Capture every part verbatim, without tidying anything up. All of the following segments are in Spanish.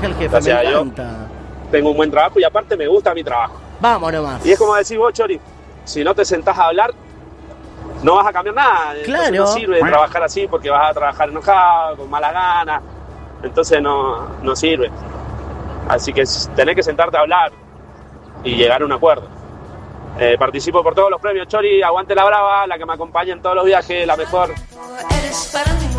trabaja el jefe, Gracias me a Dios, encanta. tengo un buen trabajo y aparte me gusta mi trabajo. Vamos nomás. Y es como decís vos, Chori, si no te sentás a hablar, no vas a cambiar nada. Claro. Entonces no sirve trabajar así porque vas a trabajar enojado, con mala gana. Entonces no, no sirve. Así que tenés que sentarte a hablar y llegar a un acuerdo. Eh, participo por todos los premios, Chori, aguante la brava, la que me acompaña en todos los viajes, la mejor. Eres para mí.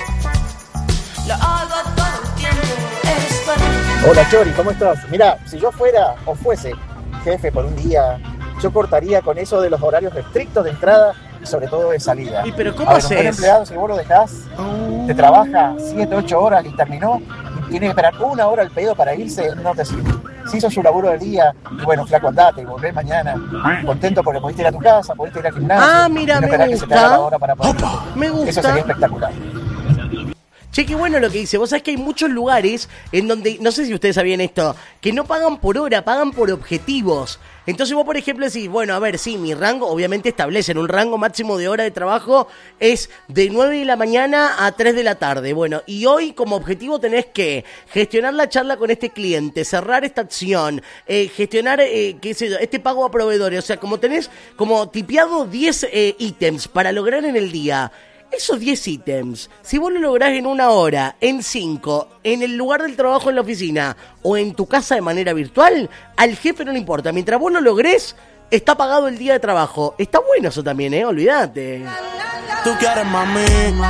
Lo hago todo el tiempo. Eres para mí. Hola Chori, ¿cómo estás? Mira, si yo fuera o fuese jefe por un día, yo cortaría con eso de los horarios restrictos de entrada y sobre todo de salida. ¿Y pero cómo A ver, un buen haces? empleado, si vos lo dejás, te trabaja siete, ocho horas y terminó, y tiene que esperar una hora al pedido para irse, no te sirve. Si hizo su laburo del día, y bueno, flaco, andate, volvés mañana, contento porque pudiste ir a tu casa, pudiste ir al gimnasio. Ah, mira, y no me esperar que se te haga gusta. la hora para poder irte. Me gusta. Eso sería espectacular. Che, qué bueno lo que dice. Vos sabés que hay muchos lugares en donde, no sé si ustedes sabían esto, que no pagan por hora, pagan por objetivos. Entonces vos, por ejemplo, decís, bueno, a ver, sí, mi rango, obviamente establecen un rango máximo de hora de trabajo, es de nueve de la mañana a tres de la tarde. Bueno, y hoy como objetivo tenés que gestionar la charla con este cliente, cerrar esta acción, eh, gestionar, eh, qué sé yo, este pago a proveedores. O sea, como tenés como tipeado diez eh, ítems para lograr en el día. Esos diez ítems, si vos lo lográs en una hora, en cinco, en el lugar del trabajo en la oficina o en tu casa de manera virtual, al jefe no le importa. Mientras vos lo logrés, está pagado el día de trabajo. Está bueno eso también, ¿eh? Olvídate. Tú quieres, mami,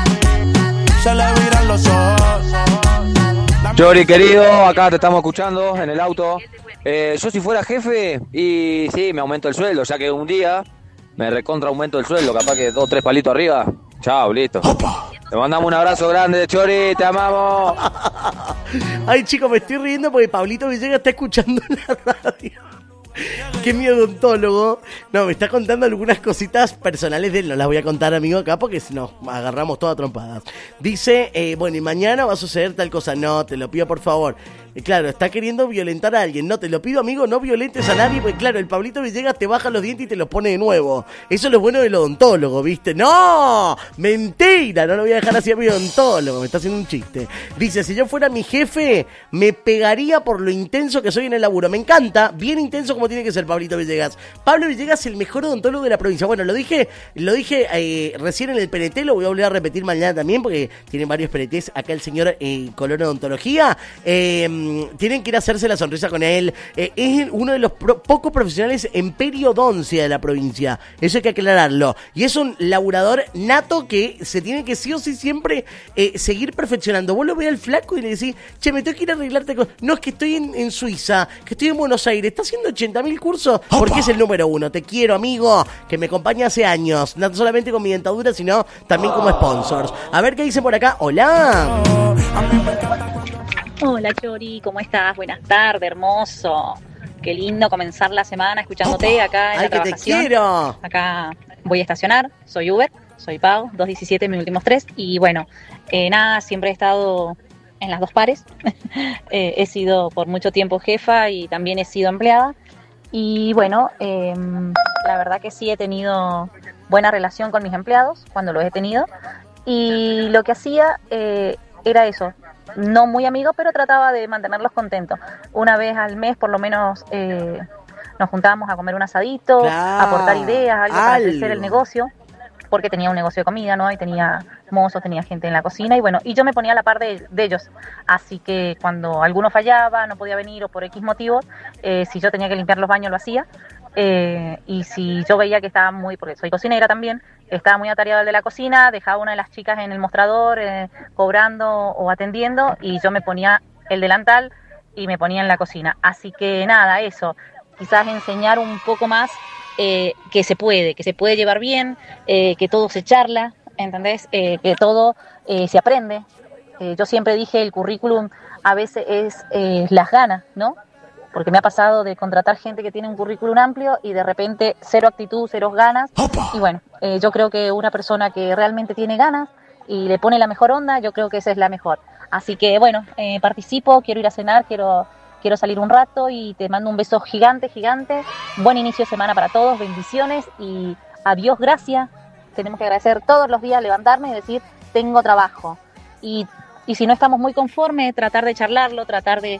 se le viran los ojos. Chori, querido, acá te estamos escuchando en el auto. Eh, yo si fuera jefe, y sí, me aumento el sueldo, ya que un día me recontra aumento el sueldo, capaz que dos, tres palitos arriba. Chao, listo. Te mandamos un abrazo grande, Chori, te amamos. Ay, chicos, me estoy riendo porque Pablito Villegas está escuchando en la radio. Qué miedo odontólogo. No, me está contando algunas cositas personales de él. No las voy a contar, amigo, acá porque si no, agarramos toda trompadas. Dice, eh, bueno, y mañana va a suceder tal cosa. No, te lo pido por favor. Y claro, está queriendo violentar a alguien. No, te lo pido, amigo, no violentes a nadie. Porque claro, el Pablito Villegas te baja los dientes y te los pone de nuevo. Eso es lo bueno del odontólogo, ¿viste? ¡No! ¡Mentira! No lo voy a dejar así a mi odontólogo. Me está haciendo un chiste. Dice, si yo fuera mi jefe, me pegaría por lo intenso que soy en el laburo. Me encanta. Bien intenso como tiene que ser Pablito Villegas. Pablo Villegas, el mejor odontólogo de la provincia. Bueno, lo dije lo dije eh, recién en el P N T. Lo voy a volver a repetir mañana también porque tienen varios P N Ts acá el señor eh, Colón Odontología. Eh... Tienen que ir a hacerse la sonrisa con él. Eh, es uno de los pro- pocos profesionales en periodoncia de la provincia. Eso hay que aclararlo. Y es un laburador nato que se tiene que sí o sí siempre eh, seguir perfeccionando. Vos lo ves al flaco y le decís, che, me tengo que ir a arreglarte con... No, es que estoy en, en Suiza, que estoy en Buenos Aires. Está haciendo ochenta mil cursos porque es el número uno. Te quiero, amigo, que me acompaña hace años. No solamente con mi dentadura, sino también como sponsors. A ver qué dicen por acá. Hola. Hola Chori, ¿cómo estás? Buenas tardes, hermoso. Qué lindo comenzar la semana escuchándote acá en ¡Ay, la que te trabajación. quiero! Acá voy a estacionar, soy Uber, soy pago, dos diecisiete mis últimos tres. Y bueno, eh, nada, siempre he estado en las dos pares. eh, he sido por mucho tiempo jefa y también he sido empleada. Y bueno, eh, la verdad que sí he tenido buena relación con mis empleados cuando los he tenido. Y lo que hacía eh, era eso. No muy amigos, pero trataba de mantenerlos contentos. Una vez al mes, por lo menos, eh, nos juntábamos a comer un asadito, Claro, a aportar ideas, algo para algo. crecer el negocio, porque tenía un negocio de comida, ¿no? Y tenía mozos, tenía gente en la cocina, y bueno, y yo me ponía a la par de, de ellos. Así que cuando alguno fallaba, no podía venir o por X motivos, eh, si yo tenía que limpiar los baños, lo hacía. Eh, y si yo veía que estaba muy, porque soy cocinera también, estaba muy atareado el de la cocina, dejaba una de las chicas en el mostrador eh, cobrando o atendiendo y yo me ponía el delantal y me ponía en la cocina. Así que nada, eso, quizás enseñar un poco más eh, que se puede, que se puede llevar bien, eh, que todo se charla, ¿entendés? Eh, que todo eh, se aprende. Eh, yo siempre dije el currículum a veces es eh, las ganas, ¿no? Porque me ha pasado de contratar gente que tiene un currículum amplio y de repente cero actitud, cero ganas. Y bueno, eh, yo creo que una persona que realmente tiene ganas y le pone la mejor onda, yo creo que esa es la mejor. Así que bueno, eh, participo, quiero ir a cenar, quiero, quiero salir un rato y te mando un beso gigante, gigante. Buen inicio de semana para todos, bendiciones y adiós, gracias. Tenemos que agradecer todos los días, levantarme y decir, tengo trabajo. Y Y si no estamos muy conformes, tratar de charlarlo, tratar de,